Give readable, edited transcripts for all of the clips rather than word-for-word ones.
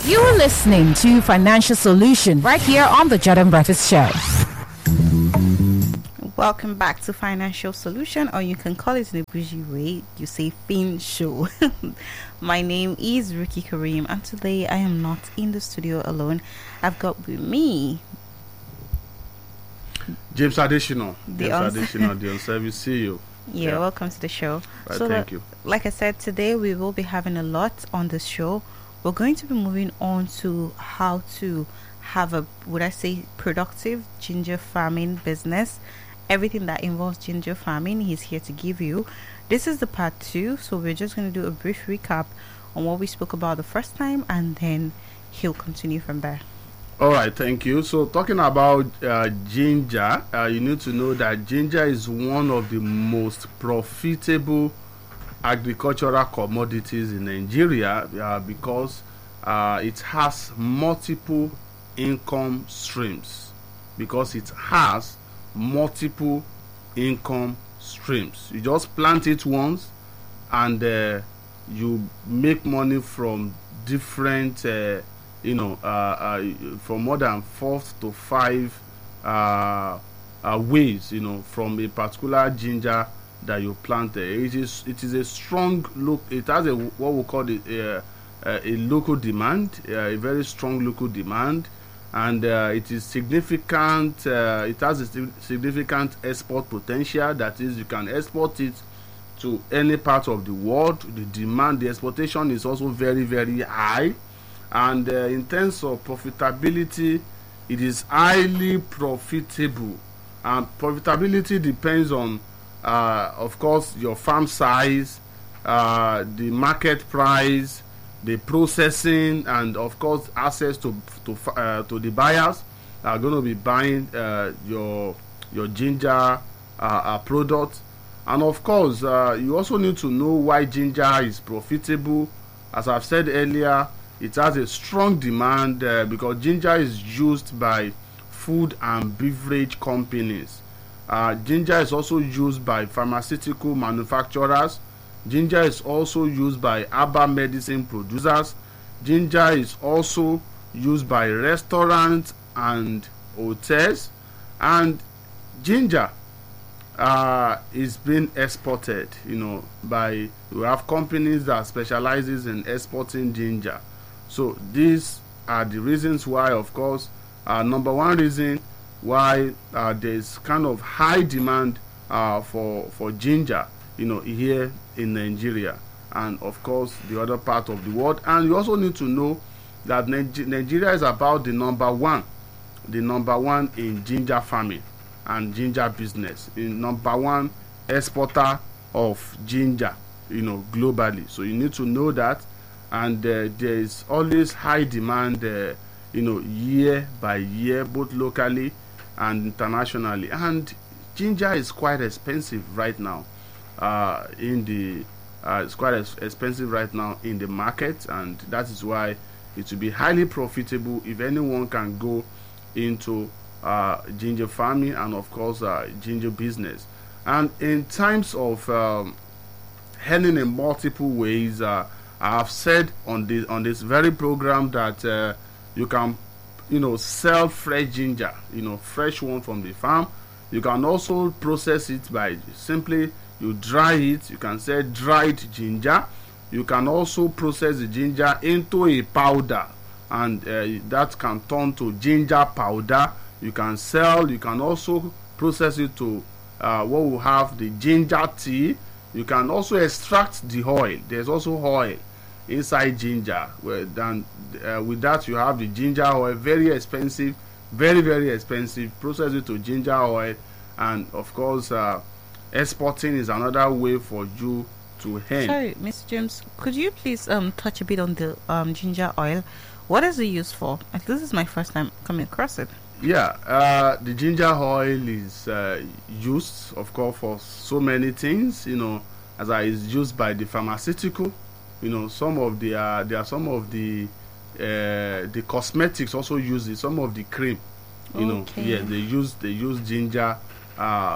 You are listening to Financial Solution right here on the Jordan Breakfast Show. Welcome back to Financial Solution, or you can call it in a bougie way, you say Fin Show. My name is Ricky Kareem, and today I am not in the studio alone. I've got with me James Additional, the on-service CEO. Yeah, welcome to the show. Right, so thank you. Like I said, today we will be having a lot on the show. We're going to be moving on to how to have a, would I say, productive ginger farming business. Everything that involves ginger farming, he's here to give you. This is the part 2, so we're just going to do a brief recap on what we spoke about the first time, and then he'll continue from there. All right, thank you. So talking about ginger, you need to know that ginger is one of the most profitable agricultural commodities in Nigeria because it has multiple income streams. You just plant it once and you make money from different from more than 4 to 5 ways, from a particular ginger that you planted. It is a strong look. It has what we call a local demand, a very strong local demand. And it is significant. It has a significant export potential. That is, you can export it to any part of the world. The exportation is also very, very high. And in terms of profitability, it is highly profitable. And profitability depends on, of course, your farm size, the market price, the processing, and of course access to the buyers that are going to be buying your ginger product. And of course you also need to know why ginger is profitable. As I've said earlier, it has a strong demand because ginger is used by food and beverage companies. Ginger is also used by pharmaceutical manufacturers. Ginger is also used by herbal medicine producers. Ginger is also used by restaurants and hotels. And ginger is being exported, we have companies that specializes in exporting ginger. So these are the reasons why, of course, number one reason why there's kind of high demand for ginger, here in Nigeria, and of course the other part of the world. And you also need to know that Nigeria is about the number one in ginger farming and ginger business, in number one exporter of ginger, globally. So you need to know that. And there is always high demand, year by year, both locally and internationally. And ginger is quite expensive right now. It's quite expensive right now in the market, and that is why it will be highly profitable if anyone can go into ginger farming and of course ginger business. And in terms of earning in multiple ways, I have said on this very program that you can sell fresh ginger, fresh one from the farm. You can also process it by simply you dry it. You can sell dried ginger. You can also process the ginger into a powder, and that can turn to ginger powder. You can sell. You can also process it to what will have the ginger tea. You can also extract the oil. There's also oil inside ginger. With that you have the ginger oil, very expensive, very, very expensive. Process it to ginger oil, and of course exporting is another way for you to earn. Sorry, Mr. James, could you please touch a bit on the ginger oil? What is it used for? This is my first time coming across it. Yeah, the ginger oil is used, of course, for so many things. As is used by the pharmaceutical. Some of the there are some of the cosmetics also use it. Some of the cream. They use ginger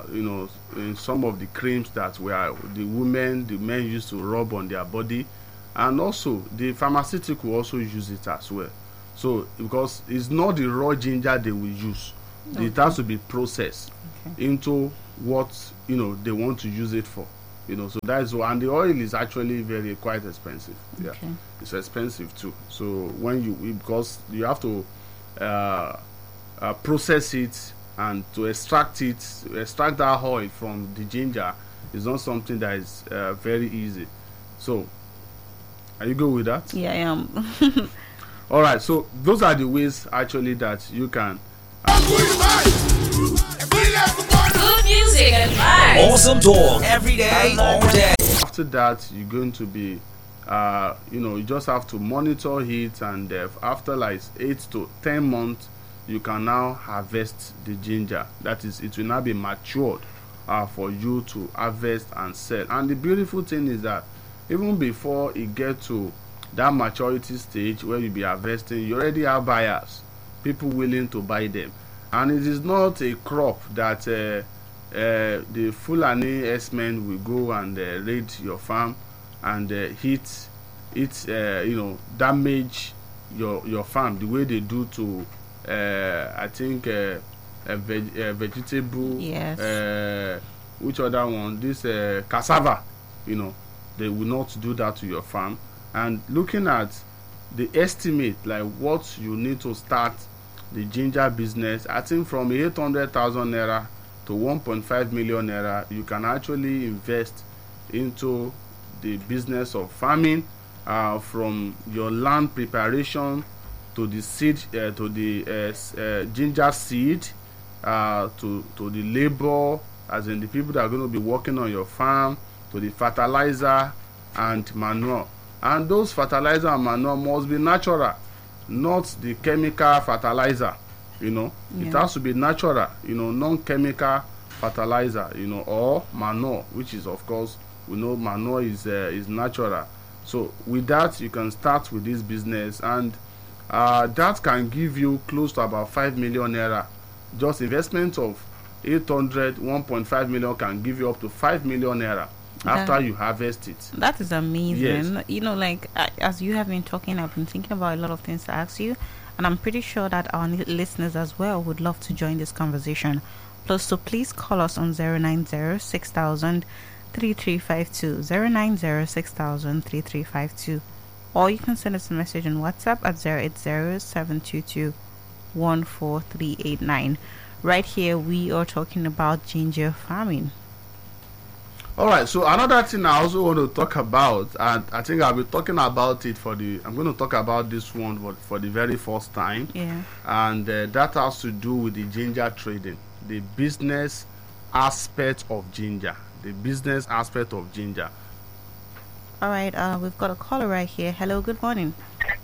in some of the creams that the men used to rub on their body. and also the pharmaceutical also use it as well. So because it's not the raw ginger they will use, it has to be processed into what they want to use it for. So that's why, and the oil is actually quite expensive. Yeah, it's expensive too. So because you have to process it and to extract that oil from the ginger is not something that is very easy. So, are you good with that? Yeah, I am. All right. So those are the ways actually that you can. Good music and vibes. Awesome talk every day, all day. After that, you're going to be, you just have to monitor it, and after like 8 to 10 months, you can now harvest the ginger. That is, it will now be matured for you to harvest and sell. And the beautiful thing is that even before it gets to that maturity stage where you'll be harvesting, you already have buyers, people willing to buy them. And it is not a crop that the Fulani S-men will go and raid your farm and damage your farm the way they do to I think a vegetable. Yes. Which other one? This cassava. They will not do that to your farm. And looking at the estimate, like what you need to start the ginger business, I think from 800,000 naira to 1.5 million naira, you can actually invest into the business of farming, from your land preparation to the seed, to the ginger seed, to the labor, as in the people that are going to be working on your farm, to the fertilizer and manure. And those fertilizer and manure must be natural, not the chemical fertilizer. It has to be natural, non-chemical fertilizer, or manure, which is, of course, we know manure is natural. So with that, you can start with this business, and that can give you close to about 5 million naira. Just investment of 1.5 million can give you up to 5 million naira after you harvest it. That is amazing. Yes. As you have been talking, I've been thinking about a lot of things to ask you, and I'm pretty sure that our listeners as well would love to join this conversation. So please call us on 090-6000-3352, 090-6000-3352, or you can send us a message on WhatsApp at 080-722-14389. Right here, we are talking about ginger farming. All right, so another thing I also want to talk about, and I think I'll be talking about it I'm going to talk about this one for the very first time. Yeah. And that has to do with the ginger trading, the business aspect of ginger. All right, we've got a caller right here. Hello, good morning.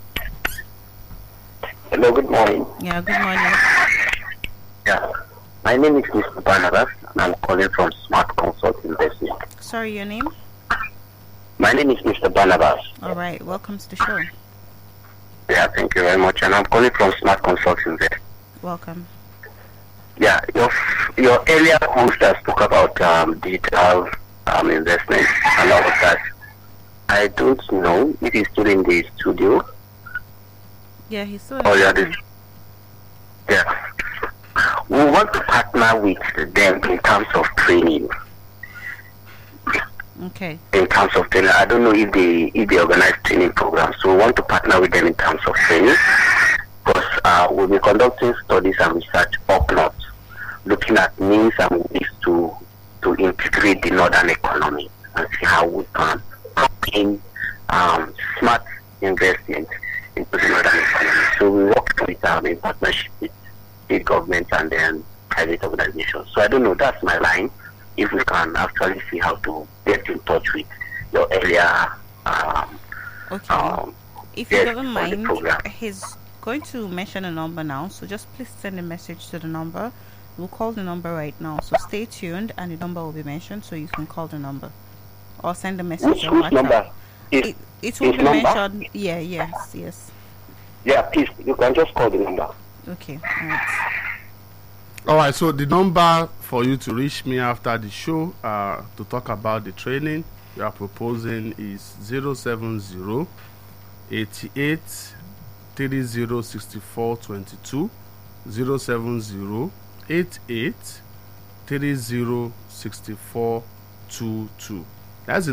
Hello, good morning. Yeah, good morning. Yeah, my name is Mr. Barnabas, and I'm calling from Smart Consult Investment. Sorry, your name? My name is Mr. Barnabas. All right, welcome to the show. Yeah, thank you very much, and I'm calling from Smart Consult Investment. Welcome. Yeah, your earlier host has spoke about digital investment and all of that. I don't know if he's still in the studio. Yeah, he's still. Yeah. We want to partner with them in terms of training. Okay. In terms of training, I don't know if they organize training programs. So we want to partner with them in terms of training, because we'll be conducting studies and research up north, looking at means and ways to integrate the northern economy and see how we can put in smart investment into the northern economy. So we work with in partnership with state government and then private organizations. So I don't know, that's my line. If we can actually see how to get in touch with your earlier if you don't mind, he's going to mention a number now, so just please send a message to the number. We'll call the number right now, so stay tuned and the number will be mentioned, so you can call the number or send a message on WhatsApp. Number? It will be mentioned. Yeah, yes. Yeah, please, you can just call the number. Okay, alright. All right, so the number for you to reach me after the show to talk about the training you are proposing is 070 88 30 64 22, 070 88 30 64 22. That's the